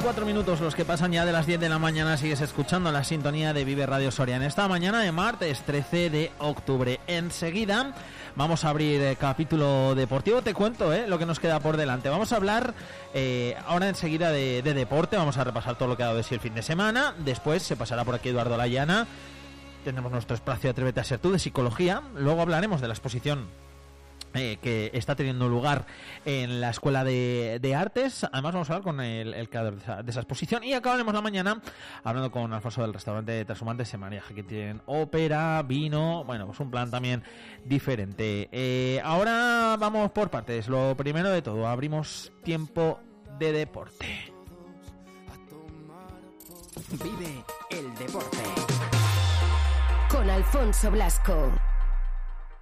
4 minutos los que pasan ya de las 10 de la mañana. Sigues escuchando la sintonía de Vive Radio Soria en esta mañana de martes 13 de octubre. Enseguida vamos a abrir capítulo deportivo. Te cuento lo que nos queda por delante. Vamos a hablar ahora enseguida de deporte. Vamos a repasar todo lo que ha dado de sí el fin de semana. Después se pasará por aquí Eduardo Layana. Tendremos nuestro espacio Atrévete a ser tú de psicología. Luego hablaremos de la exposición que está teniendo lugar en la Escuela de Artes. Además vamos a hablar con el creador de esa exposición. Y acabaremos la mañana hablando con Alfonso del restaurante Trashumantes en Mariaje, que tienen ópera, vino, bueno, pues un plan también diferente. Ahora vamos por partes. Lo primero de todo, abrimos tiempo de deporte. Vive el deporte con Alfonso Blasco.